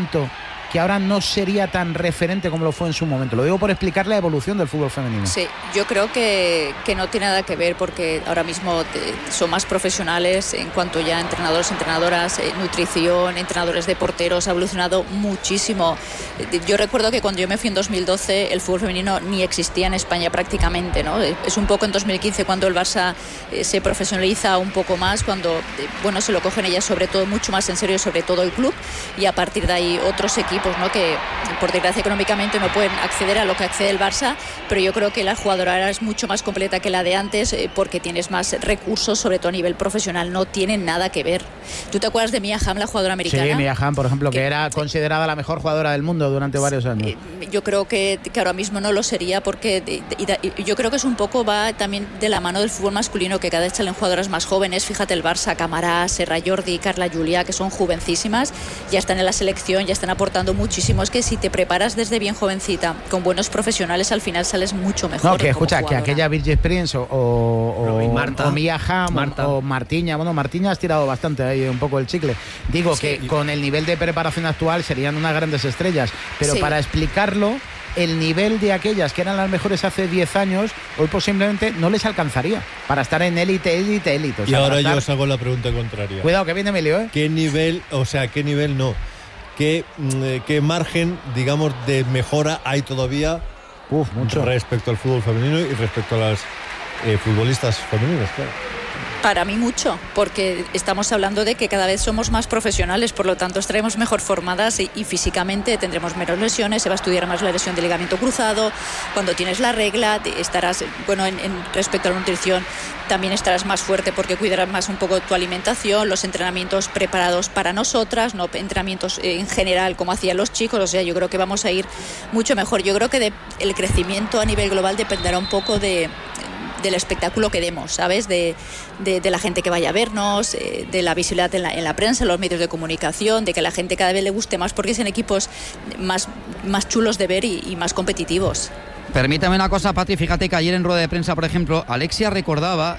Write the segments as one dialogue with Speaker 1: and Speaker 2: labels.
Speaker 1: tanto que ahora no sería tan referente como lo fue en su momento? Lo digo por explicar la evolución del fútbol femenino.
Speaker 2: Sí, yo creo que no tiene nada que ver, porque ahora mismo son más profesionales en cuanto ya a entrenadores, entrenadoras, nutrición, entrenadores de porteros, ha evolucionado muchísimo. Yo recuerdo que cuando yo me fui en 2012 el fútbol femenino ni existía en España prácticamente, ¿no? Es un poco en 2015 cuando el Barça se profesionaliza un poco más, cuando se lo cogen ellas sobre todo mucho más en serio, sobre todo el club, y a partir de ahí otros equipos, ¿no?, que por desgracia económicamente no pueden acceder a lo que accede el Barça, pero yo creo que la jugadora ahora es mucho más completa que la de antes, porque tienes más recursos, sobre todo a nivel profesional. No tienen nada que ver. ¿Tú te acuerdas de Mia Hamm, la jugadora americana?
Speaker 1: Sí, Mia Hamm, por ejemplo, que era considerada la mejor jugadora del mundo durante varios años.
Speaker 2: Yo creo que ahora mismo no lo sería, porque yo creo que es un poco, va también de la mano del fútbol masculino, que cada vez salen jugadoras más jóvenes. Fíjate el Barça, Camará, Serra Jordi, Carla Julià, que son jovencísimas, ya están en la selección, ya están aportando muchísimo. Es que si te preparas desde bien jovencita con buenos profesionales, al final sales mucho mejor.
Speaker 1: No, que escucha, que aquella Virgil Prince o Mia Hamm o Martiña, Martiña has tirado bastante ahí un poco el chicle. Digo que con el nivel de preparación actual serían unas grandes estrellas, pero para explicarlo, el nivel de aquellas que eran las mejores hace 10 años, hoy posiblemente no les alcanzaría para estar en élite. O sea,
Speaker 3: y ahora yo os hago la pregunta contraria.
Speaker 1: Cuidado que viene Emilio, ¿eh?
Speaker 3: ¿Qué nivel no? ¿Qué margen, digamos, de mejora hay todavía
Speaker 1: mucho
Speaker 3: respecto al fútbol femenino y respecto a las futbolistas femeninas? Claro.
Speaker 2: Para mí mucho, porque estamos hablando de que cada vez somos más profesionales, por lo tanto estaremos mejor formadas y físicamente tendremos menos lesiones, se va a estudiar más la lesión de ligamento cruzado. Cuando tienes la regla estarás, en respecto a la nutrición, también estarás más fuerte porque cuidarás más un poco tu alimentación, los entrenamientos preparados para nosotras, no entrenamientos en general como hacían los chicos. O sea, yo creo que vamos a ir mucho mejor. Yo creo que el crecimiento a nivel global dependerá un poco del espectáculo que demos, ¿sabes? De la gente que vaya a vernos, de la visibilidad en la prensa, en los medios de comunicación, de que a la gente cada vez le guste más, porque son equipos más chulos de ver y más competitivos.
Speaker 4: Permítame una cosa, Patri, fíjate que ayer en rueda de prensa, por ejemplo, Alexia recordaba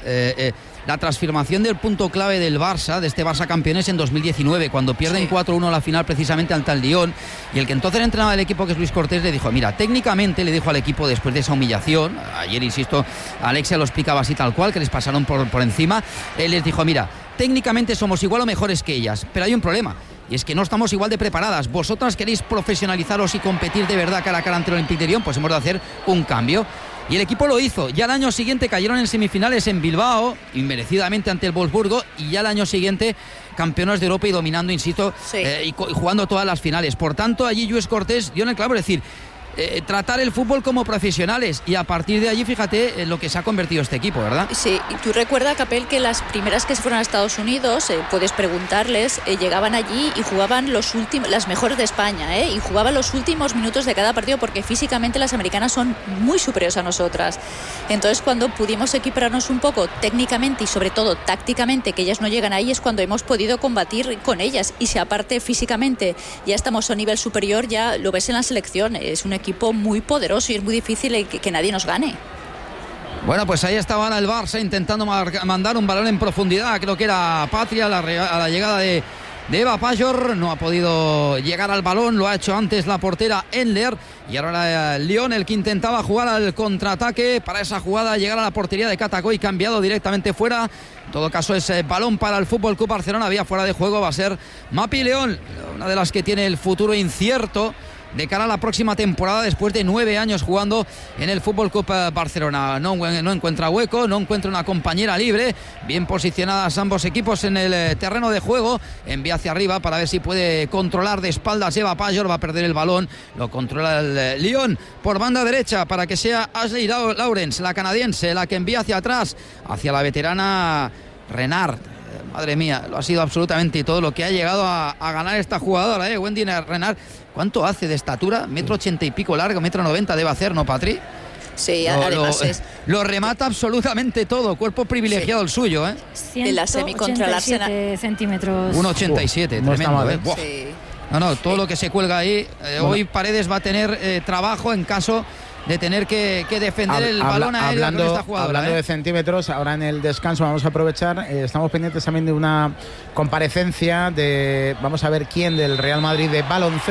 Speaker 4: la transformación del punto clave del Barça, de este Barça campeones en 2019, cuando pierden 4-1 la final precisamente ante el Lyon, y el que entonces entrenaba el equipo, que es Luis Cortés, le dijo, mira, técnicamente, le dijo al equipo después de esa humillación, ayer, insisto, Alexia lo explicaba así tal cual, que les pasaron por encima, él les dijo, mira, técnicamente somos igual o mejores que ellas, pero hay un problema, y es que no estamos igual de preparadas. Vosotras queréis profesionalizaros y competir de verdad cara a cara ante el Olympique de Lyon, pues hemos de hacer un cambio. Y el equipo lo hizo. Ya el año siguiente cayeron en semifinales en Bilbao, inmerecidamente ante el Wolfsburgo, y ya el año siguiente campeones de Europa y dominando, insisto, y jugando todas las finales. Por tanto, allí Luis Cortés dio en el clavo, es decir, tratar el fútbol como profesionales, y a partir de allí fíjate en lo que se ha convertido este equipo, ¿verdad?
Speaker 2: Sí, y tú recuerdas, Capel, que las primeras que se fueron a Estados Unidos, puedes preguntarles, llegaban allí y jugaban las mejores de España, y jugaban los últimos minutos de cada partido, porque físicamente las americanas son muy superiores a nosotras. Entonces, cuando pudimos equipararnos un poco técnicamente y sobre todo tácticamente, que ellas no llegan ahí, es cuando hemos podido combatir con ellas. Y si aparte físicamente ya estamos a un nivel superior, ya lo ves en la selección, es un equipo muy poderoso y es muy difícil que nadie nos gane.
Speaker 4: Bueno, pues ahí estaba ahora el Barça intentando mandar un balón en profundidad, creo que era Patria, a la llegada de Eva Pajor, no ha podido llegar al balón, lo ha hecho antes la portera Endler, y ahora Lyon, el que intentaba jugar al contraataque, para esa jugada llegar a la portería de Catacoy, cambiado directamente fuera. En todo caso es balón para el Fútbol Club Barcelona, vía fuera de juego, va a ser Mapi León, una de las que tiene el futuro incierto de cara a la próxima temporada, después de 9 años jugando en el Fútbol Club Barcelona. No encuentra hueco, no encuentra una compañera libre. Bien posicionadas ambos equipos en el terreno de juego. Envía hacia arriba para ver si puede controlar de espaldas Eva Pajor. Va a perder el balón, lo controla el Lyon por banda derecha para que sea Ashley Lawrence, la canadiense, la que envía hacia atrás, hacia la veterana Renard. Madre mía, lo ha sido absolutamente todo lo que ha llegado a ganar esta jugadora, Wendy Renard. ¿Cuánto hace de estatura? 1,80 m y pico largo, 1,90 m debe hacer, ¿no, Patri?
Speaker 2: Sí, además
Speaker 4: lo remata absolutamente todo, cuerpo privilegiado el suyo,
Speaker 2: De la semi contra el Arsenal.
Speaker 5: 187 centímetros.
Speaker 4: 1,87, tremendo,
Speaker 1: no está mal,
Speaker 2: Sí.
Speaker 4: No, todo lo que se cuelga ahí. Hoy Paredes va a tener trabajo en caso de tener que defender el balón aéreo con esta jugadora.
Speaker 1: Hablando de centímetros, ahora en el descanso vamos a aprovechar, estamos pendientes también de una comparecencia vamos a ver quién del Real Madrid de baloncesto